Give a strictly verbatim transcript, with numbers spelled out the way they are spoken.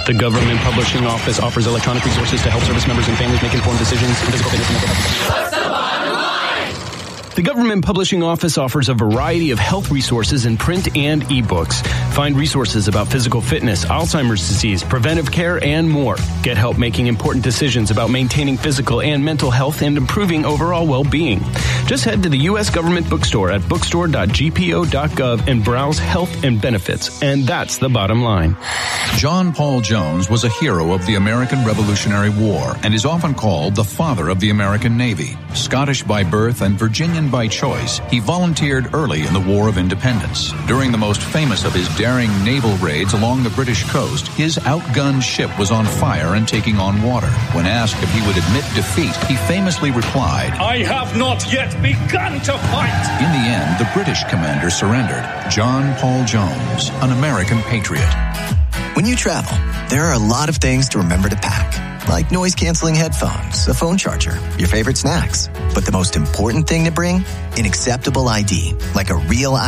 The Government Publishing Office offers electronic resources to help service members and families make informed decisions in physical fitness and mental health. What's the bottom line? The Government Publishing Office offers a variety of health resources in print and ebooks. Find resources about physical fitness, Alzheimer's disease, preventive care, and more. Get help making important decisions about maintaining physical and mental health and improving overall well-being. Just head to the U S Government Bookstore at bookstore dot g p o dot gov and browse health and benefits. And that's the bottom line. John Paul Jones was a hero of the American Revolutionary War and is often called the father of the American Navy. Scottish by birth and Virginian by choice, he volunteered early in the War of Independence. During the most famous of his daring naval raids along the British coast, his outgunned ship was on fire and taking on water. When asked if he would admit defeat, he famously replied, "I have not yet begun to fight." In the end, the British commander surrendered. John Paul Jones, an American patriot. When you travel, there are a lot of things to remember to pack, like noise-canceling headphones, a phone charger, your favorite snacks. But the most important thing to bring? An acceptable I D, like a real